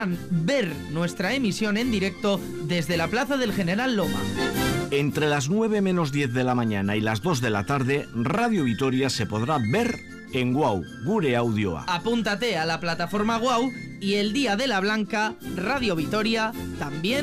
ver nuestra emisión en directo desde la Plaza del General Loma. Entre las 9 menos 10 de la mañana y las 2 de la tarde, Radio Vitoria se podrá ver en WOW, Gure Audioa. Apúntate a la plataforma WOW y el Día de la Blanca, Radio Vitoria, también